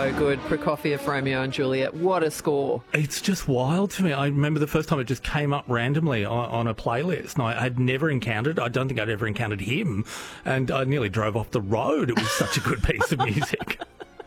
so good. Prokofiev, Romeo and Juliet. What a score. It's just wild to me. I remember the first time it just came up randomly on a playlist, and I had never encountered, I don't think I'd ever encountered him, and I nearly drove off the road. It was such a good piece of music.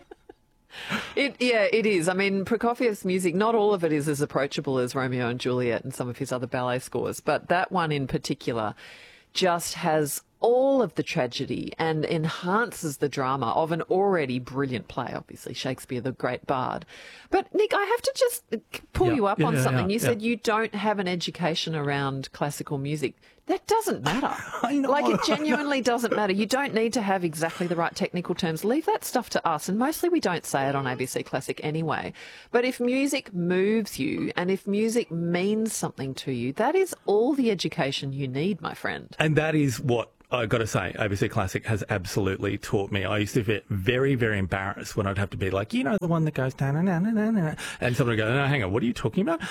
It is. I mean, Prokofiev's music, not all of it is as approachable as Romeo and Juliet and some of his other ballet scores, but that one in particular just has all of the tragedy and enhances the drama of an already brilliant play, obviously, Shakespeare, the great bard. But, Nick, I have to just pull you up on something. You said you don't have an education around classical music. That doesn't matter. I know. Like, it genuinely doesn't matter. You don't need to have exactly the right technical terms. Leave that stuff to us. And mostly we don't say it on ABC Classic anyway. But if music moves you and if music means something to you, that is all the education you need, my friend. And that is what I've got to say, ABC Classic has absolutely taught me. I used to get very, very embarrassed when I'd have to be like, you know, the one that goes, na-na-na-na-na, and someone would go, no, hang on, what are you talking about?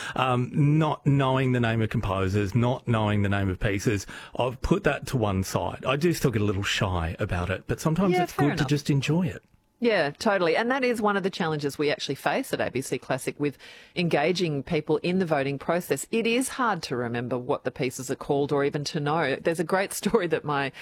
Not knowing the name of composers, not knowing the name of pieces. I've put that to one side. I do still get a little shy about it, but sometimes it's good to just enjoy it. Yeah, totally. And that is one of the challenges we actually face at ABC Classic with engaging people in the voting process. It is hard to remember what the pieces are called or even to know. There's a great story that my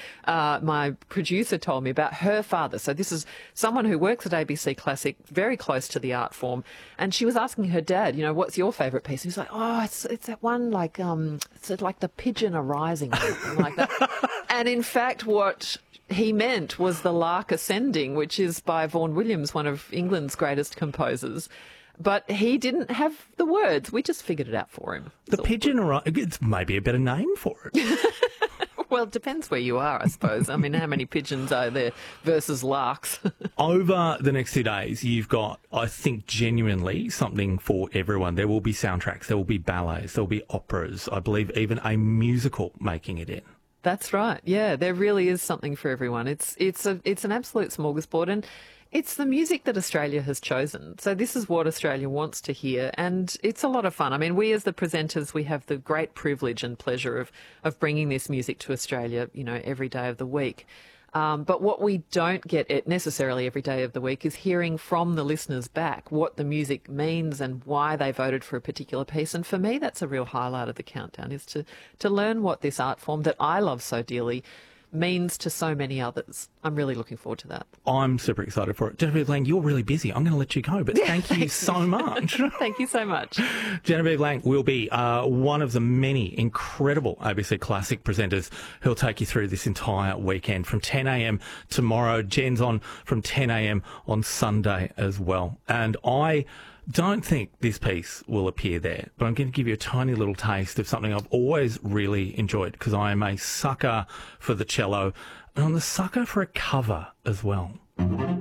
producer told me about her father. So this is someone who works at ABC Classic, very close to the art form. And she was asking her dad, you know, what's your favourite piece? And he's like, oh, it's that one like, it's like the pigeon arising or something like that. And in fact, what he meant was the Lark Ascending, which is by Vaughan Williams, one of England's greatest composers. But he didn't have the words. We just figured it out for him. The pigeon, it's maybe a better name for it. Well, it depends where you are, I suppose. I mean, how many pigeons are there versus larks? Over the next 2 days, you've got, I think, genuinely something for everyone. There will be soundtracks, there will be ballets, there will be operas. I believe even a musical making it in. That's right. Yeah, there really is something for everyone. It's an absolute smorgasbord, and it's the music that Australia has chosen. So this is what Australia wants to hear, and it's a lot of fun. I mean, we as the presenters, we have the great privilege and pleasure of bringing this music to Australia, you know, every day of the week. But what we don't get necessarily every day of the week is hearing from the listeners back what the music means and why they voted for a particular piece. And for me, that's a real highlight of the countdown, is to learn what this art form that I love so dearly means to so many others. I'm really looking forward to that. I'm super excited for it. Genevieve Lang, you're really busy. I'm going to let you go, but thank you so much. Thank you so much. Genevieve Lang will be one of the many incredible ABC Classic presenters who'll take you through this entire weekend from 10 a.m. tomorrow. Jen's on from 10 a.m. on Sunday as well. And I don't think this piece will appear there, but I'm going to give you a tiny little taste of something I've always really enjoyed, because I am a sucker for the cello, and I'm the sucker for a cover as well.